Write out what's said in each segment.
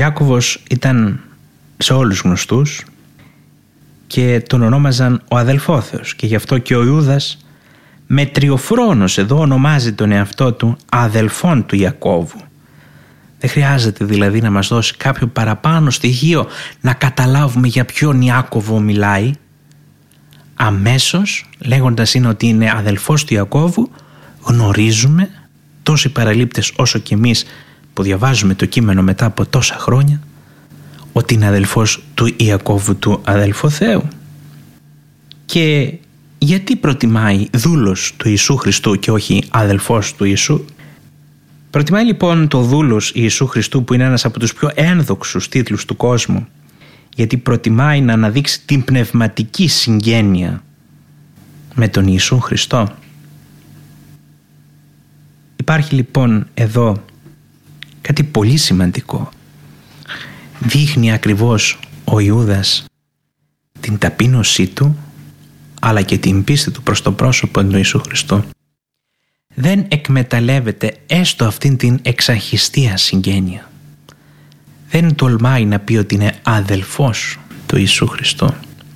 Ιάκωβος ήταν σε όλους γνωστούς και τον ονόμαζαν ο αδελφόθεος, και γι' αυτό και ο Ιούδας μετριοφρόνος εδώ ονομάζει τον εαυτό του αδελφόν του Ιακώβου. Δεν χρειάζεται δηλαδή να μας δώσει κάποιο παραπάνω στοιχείο να καταλάβουμε για ποιον Ιάκωβο μιλάει. Αμέσως, λέγοντας είναι ότι είναι αδελφός του Ιακώβου, γνωρίζουμε, τόσο οι παραλήπτες όσο και εμείς που διαβάζουμε το κείμενο μετά από τόσα χρόνια, ότι είναι αδελφός του Ιακώβου, του αδελφοθέου. Και γιατί προτιμάει δούλος του Ιησού Χριστού και όχι αδελφός του Ιησού? Προτιμάει λοιπόν το δούλος Ιησού Χριστού, που είναι ένας από τους πιο ένδοξους τίτλους του κόσμου, γιατί προτιμάει να αναδείξει την πνευματική συγγένεια με τον Ιησού Χριστό. Υπάρχει λοιπόν εδώ κάτι πολύ σημαντικό. Δείχνει ακριβώς ο Ιούδας την ταπείνωσή του, αλλά και την πίστη του προς το πρόσωπο του Ιησού Χριστού. Δεν εκμεταλλεύεται έστω αυτήν την εξαχιστία συγγένεια. Δεν τολμάει να πει ότι είναι αδελφός του Ιησού Χριστού,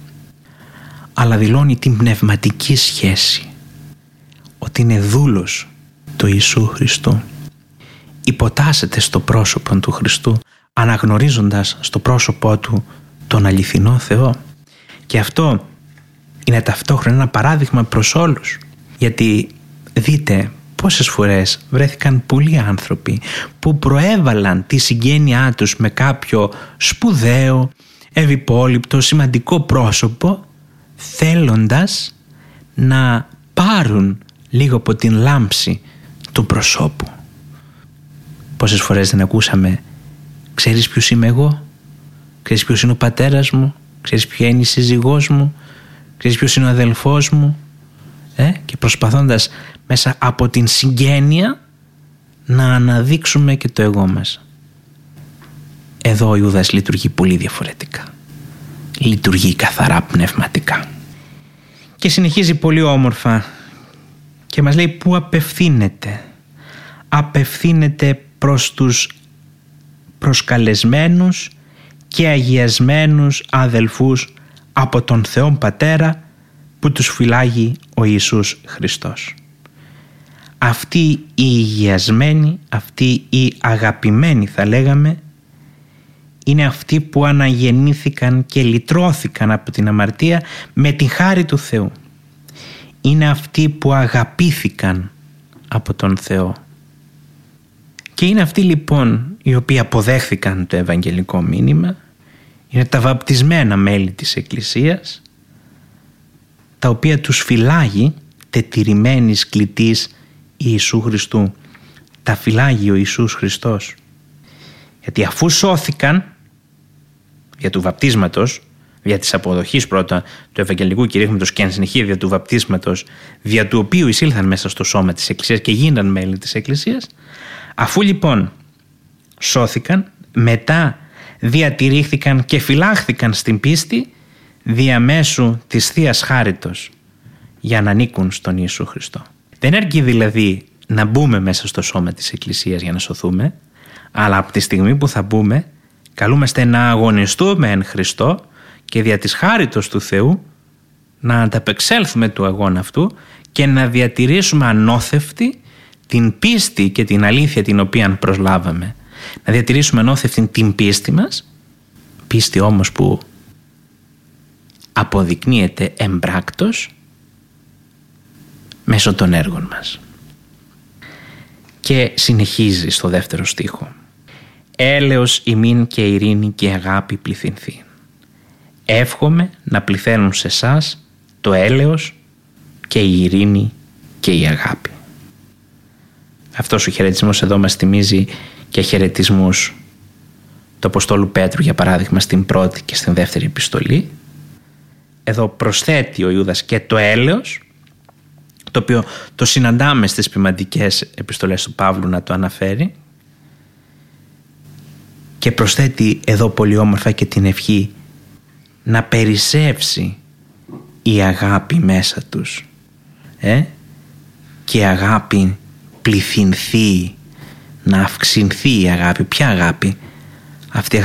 αλλά δηλώνει την πνευματική σχέση, ότι είναι δούλος του Ιησού Χριστού. Υποτάσσεται στο πρόσωπο του Χριστού, αναγνωρίζοντας στο πρόσωπό του τον αληθινό Θεό. Και αυτό είναι ταυτόχρονα ένα παράδειγμα προς όλους, γιατί δείτε πόσες φορές βρέθηκαν πολλοί άνθρωποι που προέβαλαν τη συγγένειά τους με κάποιο σπουδαίο, ευυπόληπτο, σημαντικό πρόσωπο, θέλοντας να πάρουν λίγο από την λάμψη του προσώπου. Πόσες φορές δεν ακούσαμε «Ξέρεις ποιος είμαι εγώ? Ξέρεις ποιος είναι ο πατέρας μου? Ξέρεις ποια είναι η σύζυγός μου? Ξέρεις ποιος είναι ο αδελφός μου?» Και προσπαθώντας μέσα από την συγγένεια να αναδείξουμε και το εγώ μας. Εδώ ο Ιούδας λειτουργεί πολύ διαφορετικά. Λειτουργεί καθαρά πνευματικά. Και συνεχίζει πολύ όμορφα και μας λέει πού απευθύνεται. Απευθύνεται προς τους προσκαλεσμένους και αγιασμένους αδελφούς από τον Θεόν Πατέρα που τους φυλάγει ο Ιησούς Χριστός. Αυτοί οι αγιασμένοι, αυτοί οι αγαπημένοι θα λέγαμε, είναι αυτοί που αναγεννήθηκαν και λυτρώθηκαν από την αμαρτία με τη χάρη του Θεού. Είναι αυτοί που αγαπήθηκαν από τον Θεό. Και είναι αυτοί λοιπόν οι οποίοι αποδέχθηκαν το ευαγγελικό μήνυμα, είναι τα βαπτισμένα μέλη της Εκκλησίας, τα οποία τους φυλάγει τετηρημένης κλητής Ιησού Χριστού. Τα φυλάγει ο Ιησούς Χριστός. Γιατί αφού σώθηκαν δια του βαπτίσματος, δια της αποδοχής πρώτα του Ευαγγελικού κηρύγματος και εν συνεχεία δια του βαπτίσματος, δια του οποίου εισήλθαν μέσα στο σώμα της Εκκλησίας και γίναν μέλη της Εκκλησίας, αφού λοιπόν σώθηκαν, μετά διατηρήθηκαν και φυλάχθηκαν στην πίστη διαμέσου της Θείας Χάριτος για να ανήκουν στον Ιησού Χριστό. Δεν αρκεί δηλαδή να μπούμε μέσα στο σώμα της Εκκλησίας για να σωθούμε, αλλά από τη στιγμή που θα μπούμε καλούμαστε να αγωνιστούμε εν Χριστώ και δια της χάριτος του Θεού να ανταπεξέλθουμε του αγώνα αυτού και να διατηρήσουμε ανώθευτη την πίστη και την αλήθεια την οποία προσλάβαμε. Να διατηρήσουμε ανώθευτη την πίστη μας, πίστη όμως που αποδεικνύεται εμπράκτος μέσω των έργων μας. Και συνεχίζει στο δεύτερο στίχο. «Έλεος ημίν και ειρήνη και αγάπη πληθυνθεί. Εύχομαι να πληθαίνουν σε εσάς το έλεος και η ειρήνη και η αγάπη». Αυτός ο χαιρετισμός εδώ μας θυμίζει και χαιρετισμούς του Αποστόλου Πέτρου, για παράδειγμα, στην πρώτη και στην δεύτερη επιστολή. Εδώ προσθέτει ο Ιούδας και το έλεος, το οποίο το συναντάμε στις ποιμαντικές επιστολές του Παύλου να το αναφέρει, και προσθέτει εδώ πολύ όμορφα και την ευχή να περισσεύσει η αγάπη μέσα τους, και η αγάπη πληθυνθεί, να αυξηνθεί η αγάπη. Ποια αγάπη? αυτή